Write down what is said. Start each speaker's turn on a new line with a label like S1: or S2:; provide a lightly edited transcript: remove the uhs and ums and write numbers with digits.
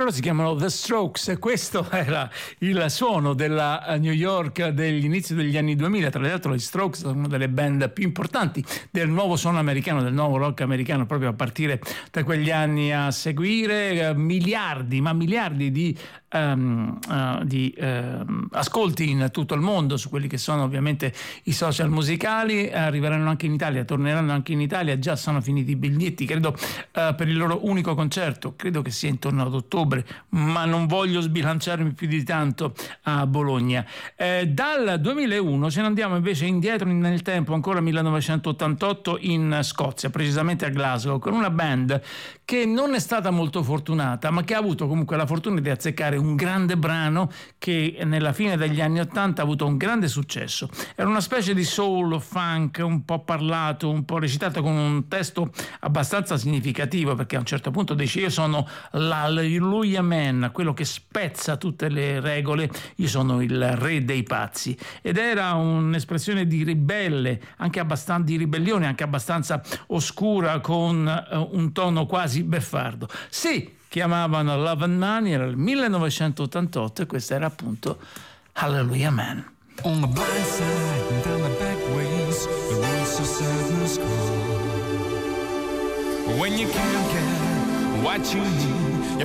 S1: Loro si chiamano The Strokes e questo era il suono della New York degli inizi degli anni 2000. Tra l'altro gli Strokes sono una delle band più importanti del nuovo suono americano, del nuovo rock americano, proprio a partire da quegli anni a seguire. Miliardi di ascolti in tutto il mondo su quelli che sono ovviamente i social musicali. Arriveranno anche in Italia, torneranno anche in Italia, già sono finiti i biglietti, credo per il loro unico concerto, credo che sia intorno ad ottobre, ma non voglio sbilanciarmi più di tanto a Bologna. Dal 2001 ce ne andiamo invece indietro nel tempo, ancora 1988 in Scozia, precisamente a Glasgow, con una band che non è stata molto fortunata, ma che ha avuto comunque la fortuna di azzeccare un grande brano che nella fine degli anni 80 ha avuto un grande successo. Era una specie di soul funk, un po' parlato, un po' recitato, con un testo abbastanza significativo, perché a un certo punto dice: io sono l'Hallelujah Man, quello che spezza tutte le regole, io sono il re dei pazzi. Ed era un'espressione di ribelle, anche abbastanza di ribellione, anche abbastanza oscura, con un tono quasi beffardo. Sì, chiamavano Love and Money, era il 1988 e questo era appunto Hallelujah Man.
S2: On the blind side and down the back ways, the roads to sadness call. When you can't get what you need,